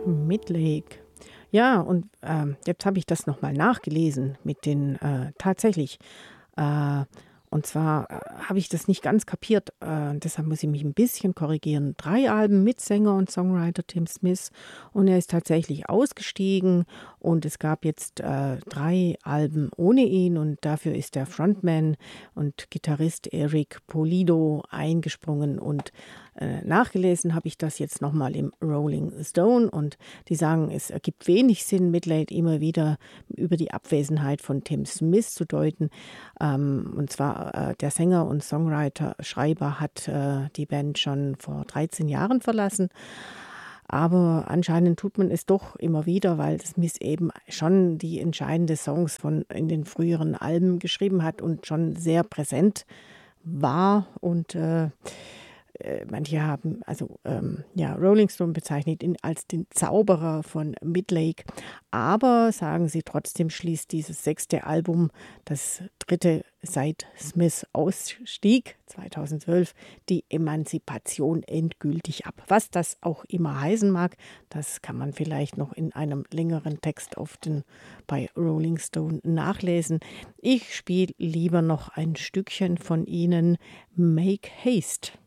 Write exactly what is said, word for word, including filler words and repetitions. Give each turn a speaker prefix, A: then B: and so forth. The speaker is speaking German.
A: Midlake. Ja, und, ähm, jetzt habe ich das noch mal nachgelesen mit den, äh tatsächlich, äh, und zwar, äh, habe ich das nicht ganz kapiert, äh, deshalb muss ich mich ein bisschen korrigieren. Drei Alben mit Sänger und Songwriter Tim Smith und er ist tatsächlich ausgestiegen und es gab jetzt, äh, drei Alben ohne ihn und dafür ist der Frontman und Gitarrist Eric Pulido eingesprungen und, äh, nachgelesen habe ich das jetzt noch mal im Rolling Stone und die sagen, es ergibt wenig Sinn, Midlake immer wieder über die Abwesenheit von Tim Smith zu deuten. Ähm, und zwar, äh, der Sänger und Songwriter, Schreiber hat, äh, die Band schon vor dreizehn Jahren verlassen. Aber anscheinend tut man es doch immer wieder, weil Smith eben schon die entscheidende Songs von in den früheren Alben geschrieben hat und schon sehr präsent war und, äh äh, manche haben also, ähm, ja, Rolling Stone bezeichnet ihn als den Zauberer von Midlake. Aber sagen sie trotzdem, schließt dieses sechste Album, das dritte seit Smith ausstieg, zweitausendzwölf, die Emanzipation endgültig ab. Was das auch immer heißen mag, das kann man vielleicht noch in einem längeren Text auf den bei Rolling Stone nachlesen. Ich spiele lieber noch ein Stückchen von ihnen, Make Haste.